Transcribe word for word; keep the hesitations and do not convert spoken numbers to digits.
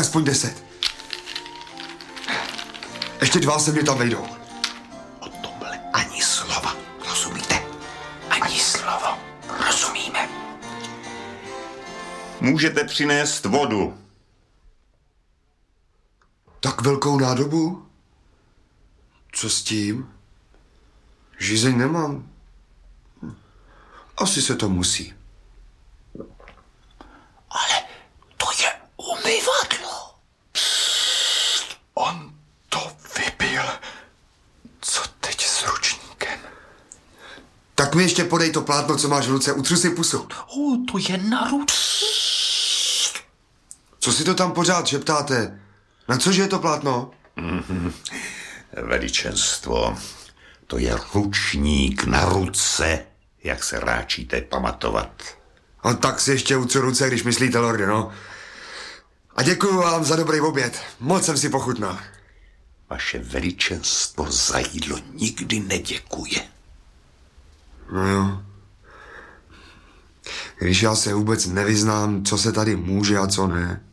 aspoň deset. Ještě dva se mě tam vejdou. O tomhle ani slova, rozumíte? Ani slovo, rozumíme. Můžete přinést vodu. Tak velkou nádobu? Co s tím? Žízeň nemám. Asi se to musí. Ale to je umyvadlo. Psst, on to vypil. Co teď s ručníkem? Tak mi ještě podej to plátno, co máš v ruce. Utřu si pusu. O, to je na ruce. Co si to tam pořád šeptáte? Na cože je to plátno? Mm-hmm. Veličenstvo, to je ručník na ruce, jak se ráčíte pamatovat. A tak si ještě utřu ruce, když myslíte, lorde, no. A děkuju vám za dobrý oběd. Moc jsem si pochutnal. Vaše veličenstvo za jídlo nikdy neděkuje. No jo. Když já se vůbec nevyznám, co se tady může a co ne.